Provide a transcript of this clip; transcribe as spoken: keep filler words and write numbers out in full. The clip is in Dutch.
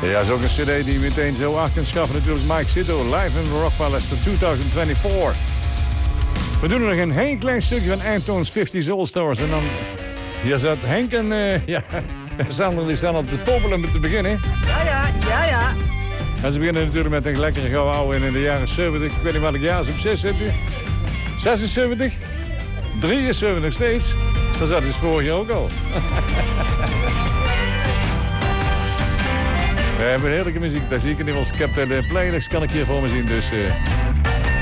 Ja, is ook een cd die je meteen zo af kunt schaffen. Natuurlijk Mike Zito, live in Rock Palace tweeduizend vierentwintig. We doen er nog een heel klein stukje van Antone's fifties All-Stars. En dan, hier zat Henk en uh, ja, Sander die staan al te popelen met te beginnen. Ja, ja, ja, ja. En ze beginnen natuurlijk met een lekkere gouden oude in de jaren zeventig. Ik weet niet welk jaar ze op zes zit u. zesenzeventig? drieënzeventig steeds. Dat zat dus vorig jaar ook al. We hebben heerlijke muziek. Daar zie ik in ieder geval. Ik heb de playlist kan ik hier voor me zien. Dus uh,